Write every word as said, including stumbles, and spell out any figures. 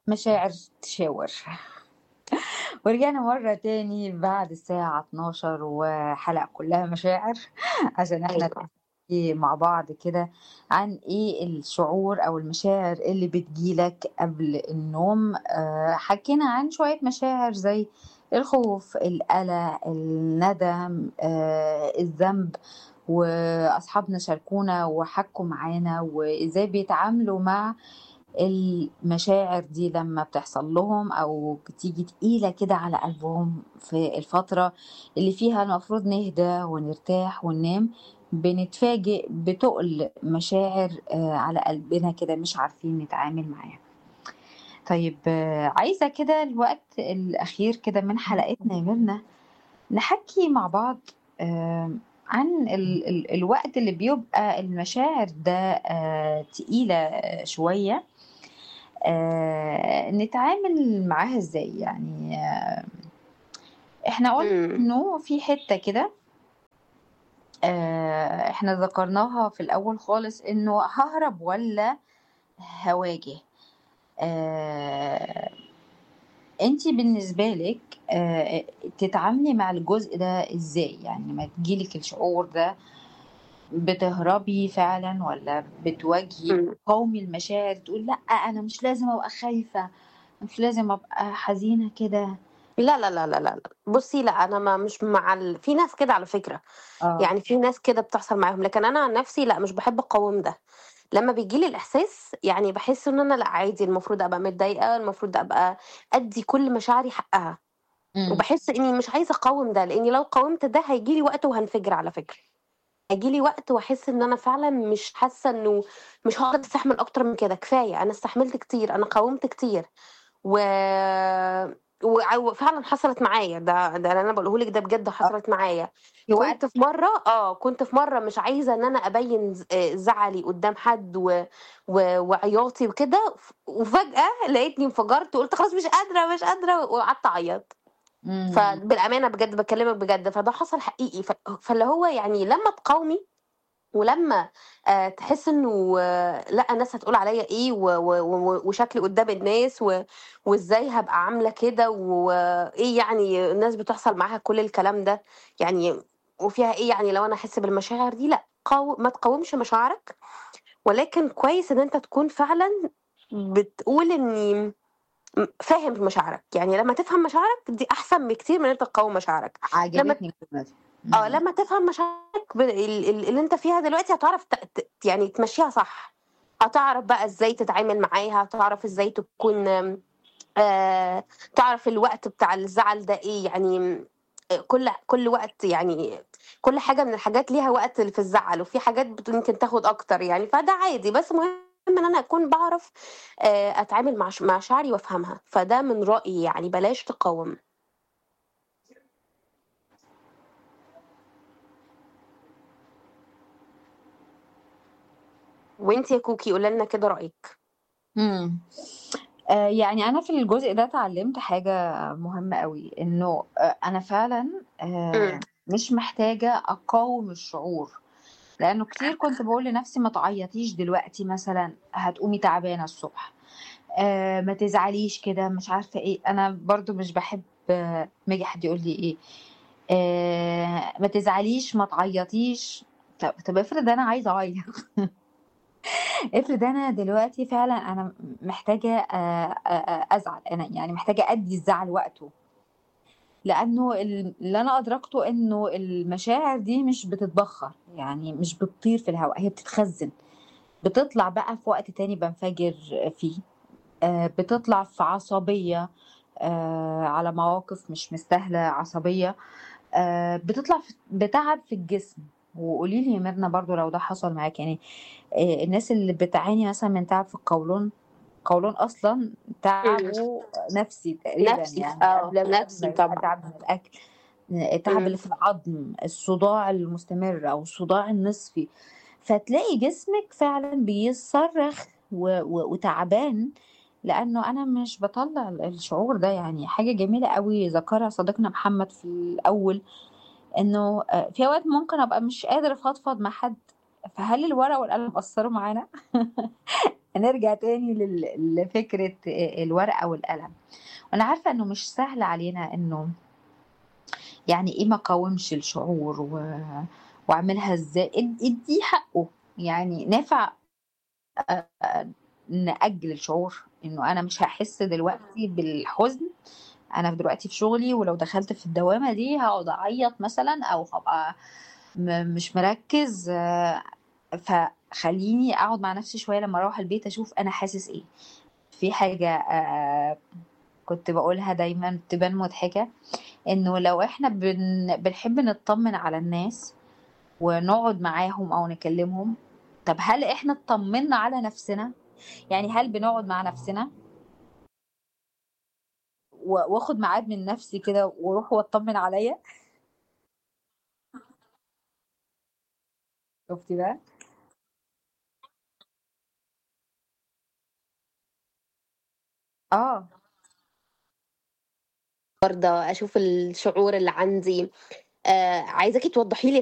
مشاعر تشاور. ورجعنا مرة تاني بعد الساعة اتناشر وحلقة كلها مشاعر عشان احنا أيوه. نحكي مع بعض كده عن ايه الشعور او المشاعر اللي بتجيلك قبل النوم. آه، حكينا عن شوية مشاعر زي الخوف، القلق، الندم، آه، الذنب، واصحابنا شاركونا وحكوا معانا وازاي بيتعاملوا مع المشاعر دي لمّا بتحصل لهم أو بتيجي تقيلة كده على قلبهم في الفترة اللي فيها المفروض نهدى ونرتاح وننام، بنتفاجئ بتُقل مشاعر آآ على قلبنا كده مش عارفين نتعامل معاها. طيب آه، عايزة كده الوقت الأخير كده من حلقتنا يا ميرنا نحكّي مع بعض آآ عن ال ال الوقت اللي بيبقى المشاعر ده آآ تقيلة شوية، آآ نتعامل معاها إزاي؟ يعني آه، إحنا قُلنا إمم. إنه في حتّة كده آآ إحنا ذكرناها في الأول خالص إنه هاهرب والّا هاواجه؟ آآ أنتِ بالنسبة لِك آآ تتعاملي مع الجزء ده إزاي؟ يعني لمّا تيجي لِك الشعور ده بتهربي فعلًا والّا بتواجهي، إمم. بتقاومي المشاعر تقولي لأ أنا مش لازم أبقى خايفة، مش لازم أبقى حزينة كده؟ لا، لا، لا، لا، لا، لأ. بُصّي، لأ، أنا ما مش مع ال في ناس كده على فكرة، آه. يعني في ناس كده بتحصل معاهم، لكن أنا عن نفسي لأ، مش باحب أقاوم ده. لمّا بييجي لي الإحساس يعني باحس إن أنا لأ، عادي المفروض أبقى متضايقة، المفروض أبقى أدّي كل مشاعري حقّها، إمم. وباحس إني مش عايزة أقاوم ده، لإني لو قاومت ده هييجي لي وقت وهانفجر على فكرة. هييجي لي وقت وأحس إن أنا فعلًا مش حاسة إنه مش هاقدر أستحمل أكتر من كده، كفاية، أنا استحملت كتير، أنا قاومت كتير. و وع وفعلًا حصلت معايا، ده ده اللي أنا باقوله لِك ده بجد آه. حصلت معايا. في وقت كنت في مرّة آه، كنت في مرّة مش عايزة إن أنا أبيّن ز آآ زعلي قدّام حد و و وعياطي وكده، ف وفجأة لقيتني انفجرت وقُلت خلاص مش قادرة، مش قادرة وقعدت أعيّط. إمم. فبالأمانة بجد باكلمِك بجد، فده حصل حقيقي. ف فاللي هو يعني لمّا تقاومي ولمّا آآ تحسّي إنه آه، لأ الناس هتقول عليّا إيه و و و وشكلي قدّام الناس و وإزاي هابقى عاملة كده وإيه يعني الناس بتحصل معاها كل الكلام ده، يعني وفيها إيه يعني لو أنا أحس بالمشاعر دي، لأ قاو ما تقاومش مشاعرك، ولكن كويس إن أنت تكون فعلًا بتقول إني م فاهم مشاعرك، يعني لمّا تفهم مشاعرك دي أحسن بكتير من إن أنت تقاوم مشاعرك. لمّا عجبتني الجملة دي. آه، إمم. لمّا تفهم مشاعرك ب ال ال اللي أنت فيها دلوقتي هتعرف ت ت يعني تمشّيها صح، هتعرف بقى إزاي تتعامل معاها، هتعرف إزاي تكون آمم، آآ، تعرف الوقت بتاع الزعل ده إيه، يعني م آآ، كل كل وقت يعني كل حاجة من الحاجات ليها وقت في الزعل، وفي حاجات بت يمكن تاخد أكتر يعني، فده عادي، بس مهم إن أنا أكون باعرف آآ، أتعامل مع ش مع مشاعري وأفهمها، فده من رأيي يعني بلاش تقاوم. وأنتِ يا كوكي قولي لنا كده رأيِك. إمم. آآ يعني أنا في الجزء ده اتعلّمت حاجة مهمة أوي، إنه أ أنا فعلًا إمم. آآ مش محتاجة أقاوم الشعور، لإنه كتير كنت باقول لنفسي ما تعيّطيش دلوقتي مثلًا، هتقومي تعبانة الصبح، آآ ما تزعليش كده مش عارفة إيه، أنا برضه مش باحب أمّا ييجي حد يقول لي إيه، آآ ما تزعليش، ما تعيّطيش، طب طب افرض أنا عايزة أعيّط. افرض أنا دلوقتي فعلًا أنا م محتاجة آآ أ أ أزعل، أنا يعني محتاجة أدّي الزعل وقته، لأنه ال اللي أنا أدركته إنه المشاعر دي مش بتتبخّر، يعني مش بتطير في الهوا، هي بتتخزّن، بتطلع بقى في وقت تاني بانفجر فيه، آآ بتطلع في عصبية آآ على مواقف مش مستاهلة عصبية، آآ بتطلع ف بتعب في الجسم. وقولي لي يا ميرنا برضه لو ده حصل معاكِ، يعني آآ الناس اللي بتعاني مثلًا من تعب في القولون، القولون أصلًا إمم. تعبه نفسي تقريبًا نَفْسي يعني آه، قبل قبل ما نَفْسي يبقى طبعًا. تعب من الأكل، آآ التعب إمم. اللي في العضم، الصداع المستمر أو الصداع النصفي، فتلاقي جسمِك فعلًا بيصرّخ و و وتعبان، لأنه أنا مش باطلّع ال الشعور ده، يعني حاجة جميلة أوي ذكرها صديقنا محمد في الأول، إنه آآ في أوقات ممكن أبقى مش قادر أفضفض مع حد، فهل الورقة والقلم أثّروا معانا؟ نرجع تاني لل لفكرة آآ الورقة والقلم، وأنا عارفة إنه مش سهل علينا إنه يعني إيه ما اقاومش الشعور و واعملها إزاي، اد ادّيه حقه، يعني نافع آآ نأجّل الشعور، إنه أنا مش هاحس دلوقتي بالحزن، أنا دلوقتي في شغلي ولو دخلت في الدوامة دي هاقعد أعيّط مثلًا أو هابقى م مش مركّز، فخلّيني أقعد مع نفسي شوية لمّا أروّح البيت أشوف أنا حاسس إيه. في حاجة آآ كنت باقولها دايمًا تبان مضحكة، إنه لو إحنا بن بنحب نطمن على الناس ونقعد معاهم أو نكلمهم، طب هل إحنا اتطمنا على نفسنا؟ يعني هل بنقعد مع نفسنا و وآخد ميعاد من نفسي كده وأروح وأطمن عليَّ؟ شُفتِ بقى؟ آه. برضه أشوف الشعور اللي عندي، آآ عايزاكِ توضّحي لي